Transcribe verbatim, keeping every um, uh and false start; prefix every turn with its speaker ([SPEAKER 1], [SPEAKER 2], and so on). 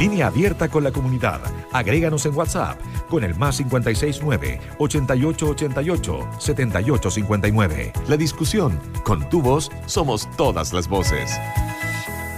[SPEAKER 1] Línea abierta con la comunidad. Agréganos en WhatsApp con el más cinco seis nueve, ochenta y ocho ochenta y ocho, setenta y ocho cincuenta y nueve. La discusión, con tu voz, somos todas las voces.